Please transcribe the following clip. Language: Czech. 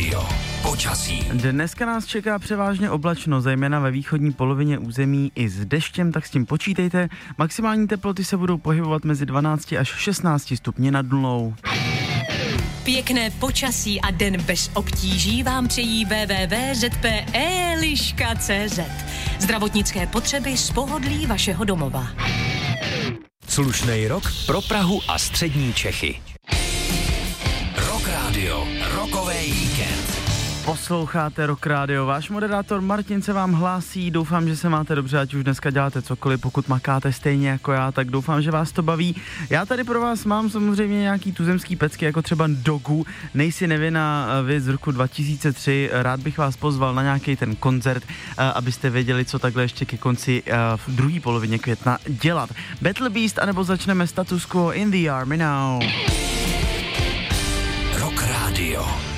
Radio. Počasí. Dneska nás čeká převážně oblačno, zejména ve východní polovině území i s deštěm, tak s tím počítejte. Maximální teploty se budou pohybovat mezi 12 až 16 stupni nad nulou. Pěkné počasí a den bez obtíží vám přejí www.zpe.liška.cz. Zdravotnické potřeby z pohodlí vašeho domova. Slušnej rok pro Prahu a střední Čechy. Rock Radio. Rockovej víkend. Posloucháte Rock Radio, váš moderátor Martin se vám hlásí, doufám, že se máte dobře, ať už dneska děláte cokoliv, pokud makáte stejně jako já, tak doufám, že vás to baví. Já tady pro vás mám samozřejmě nějaký tuzemský pecky, jako třeba Dogu, Nejsi nevinná věc z roku 2003, rád bych vás pozval na nějaký ten koncert, abyste věděli, co takhle ještě ke konci v druhé polovině května dělat. Battle Beast, anebo začneme Status Quo, In the Army Now. Rock Radio.